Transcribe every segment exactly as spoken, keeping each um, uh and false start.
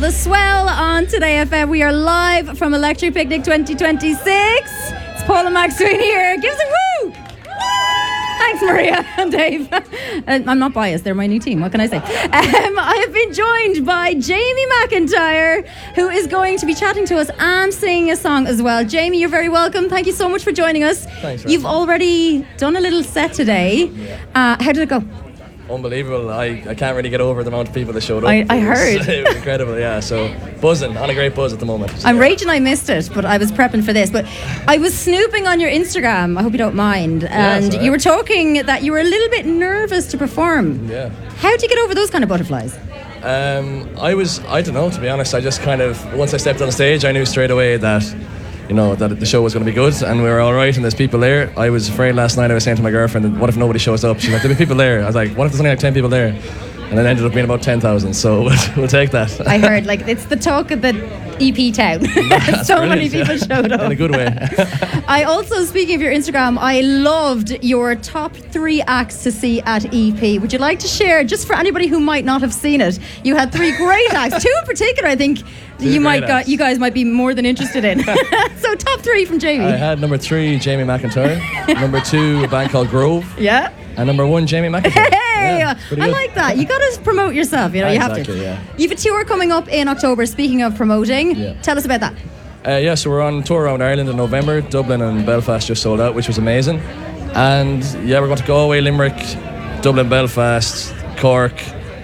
The Swell on Today F M. We are live from Electric Picnic twenty twenty-six. It's Paul and Maxine here. Give us a woo! Thanks, Maria and Dave. Uh, I'm not biased. They're my new team. What can I say? Um, I have been joined by Jamie McIntyre, who is going to be chatting to us and singing a song as well. Jamie, you're very welcome. Thank you so much for joining us. Thanks. You've already done a little set today. Uh, how did it go? Unbelievable. I, I can't really get over the amount of people that showed up. I, I It was- heard. It was incredible, yeah. So buzzing, on a great buzz at the moment. I'm raging I missed it, but I was prepping for this. But I was snooping on your Instagram, I hope you don't mind, and it's all right. you were talking that you were a little bit nervous to perform. Yeah. How do you get over those kind of butterflies? Um, I was, I don't know, to be honest. I just kind of, once I stepped on stage, I knew straight away that, you know, that the show was going to be good and we were all right and there's people there. I was afraid last night, I was saying to my girlfriend, what if nobody shows up? She's like, there'll be people there. I was like, what if there's only like ten people there? And it ended up being about ten thousand, so we'll, we'll take that. I heard, like, it's the talk of the E P town. So many people yeah. showed up. In a good way. I also, speaking of your Instagram, I loved your top three acts to see at E P. Would you like to share, just for anybody who might not have seen it? You had three great acts. Two in particular, I think Two you might great got, acts. you guys might be more than interested in. So top three from Jamie. I had number three, Jamie McIntyre. Number two, a band called Grove. Yeah. And number one, Jamie McIntyre. Hey, Yeah, I pretty good. like that. You got to promote yourself. You know, you have Exactly, to. yeah. You have a tour coming up in October. Speaking of promoting, Yeah. tell us about that. Uh, yeah, so we're on tour around Ireland in November. Dublin and Belfast just sold out, which was amazing. And yeah, we're going to Galway, Limerick, Dublin, Belfast, Cork.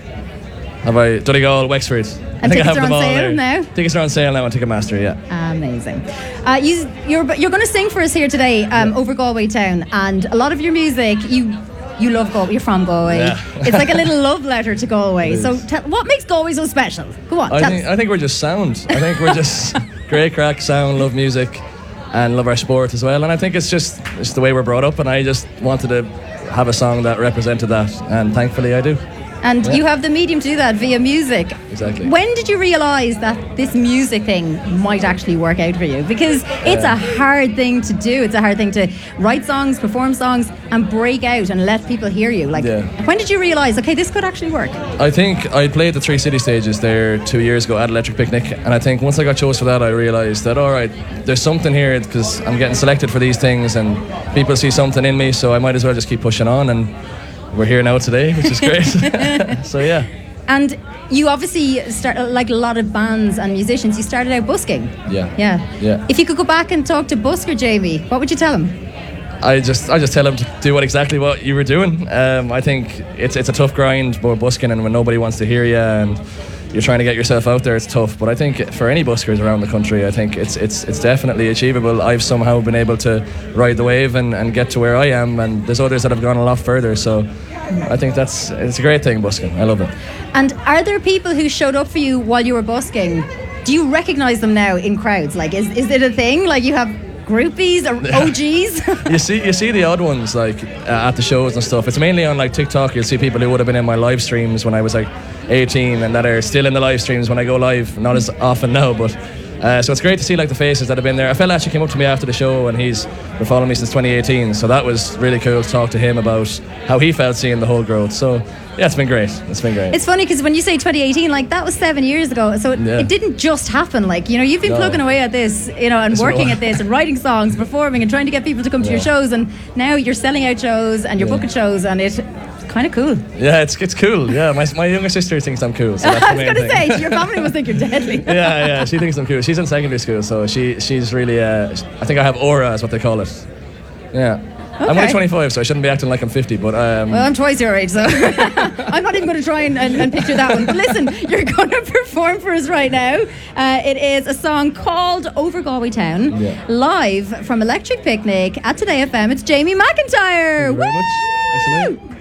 Have I Donegal, Wexford? And tickets are on sale now? Tickets are on sale now on Ticketmaster. Yeah. Amazing. Uh, you, you're you're going to sing for us here today um, over Galway town, and a lot of your music, you you love Galway. You're from Galway. Yeah. It's like a little love letter to Galway. It So, is. tell, what makes Galway so special? Go on, I tell think us. I think we're just sound. I think we're just great crack sound, love music, and love our sport as well. And I think it's just it's the way we're brought up. And I just wanted to have a song that represented that, and thankfully I do. And Yeah. you have the medium to do that via music. Exactly. When did you realise that this music thing might actually work out for you? Because it's Yeah. a hard thing to do. It's a hard thing to write songs, perform songs, and break out and let people hear you. Like, Yeah. when did you realise, okay, this could actually work? I think I played the three city stages there two years ago at Electric Picnic, and I think once I got chose for that, I realised that all right, there's something here because I'm getting selected for these things, and people see something in me, so I might as well just keep pushing on. And we're here now today, which is great. So yeah, And you obviously start, like a lot of bands and musicians, you started out busking. yeah, Yeah. yeah. If you could go back and talk to Busker Jamie, what would you tell him? I just I just tell them to do what exactly what you were doing. Um, I think it's it's a tough grind, more busking, and when nobody wants to hear you and you're trying to get yourself out there, it's tough. But I think for any buskers around the country, I think it's it's it's definitely achievable. I've somehow been able to ride the wave and, and get to where I am, and there's others that have gone a lot further. So I think that's it's a great thing, busking. I love it. And are there people who showed up for you while you were busking? Do you recognise them now in crowds? Like, is, is it a thing? Like, you have groupies or O Gs? You see, you see the odd ones like uh, at the shows and stuff. It's mainly on like TikTok. You'll see people who would have been in my live streams when I was like eighteen, and that are still in the live streams when I go live. Not as often now, but uh, so it's great to see like the faces that have been there. A fella actually came up to me after the show, and he's been following me since twenty eighteen. So that was really cool to talk to him about how he felt seeing the whole growth. So yeah, it's been great. It's been great. It's funny because when you say twenty eighteen, like, that was seven years ago. So it, Yeah. it didn't just happen. Like, you know, you've been No. plugging away at this, you know, and It's working more- at this and writing songs, performing and trying to get people to come to your Yeah. shows. And now you're selling out shows and you're Yeah. booking shows, and it's kind of cool. Yeah, it's it's cool. Yeah, my my younger sister thinks I'm cool. So that's I the was main going to thing. say, your family must think you're deadly. yeah, yeah, she thinks I'm cool. She's in secondary school, so she she's really. Uh, I think I have aura, is what they call it. Yeah. I'm Okay. only twenty-five, so I shouldn't be acting like I'm fifty. But um, Well, I'm twice your age, so I'm not even going to try and, and, and picture that one. But listen, you're going to perform for us right now. Uh, it is a song called Over Galway Town, Yeah. live from Electric Picnic at Today F M. It's Jamie McIntyre. Thank you very much. Thanks a Woo! lot.